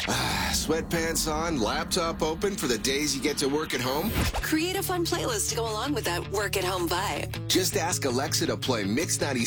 Sweatpants on, laptop open for the days you get to work at home? Create a fun playlist to go along with that work at home vibe. Just ask Alexa to play Mix 90.